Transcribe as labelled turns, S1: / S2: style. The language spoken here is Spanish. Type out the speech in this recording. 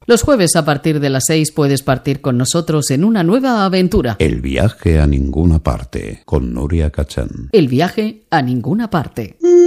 S1: Los jueves a partir de las 6 puedes partir con nosotros en una nueva aventura.
S2: El viaje a ninguna parte, con Nuria Cachán.
S1: El viaje a ninguna parte.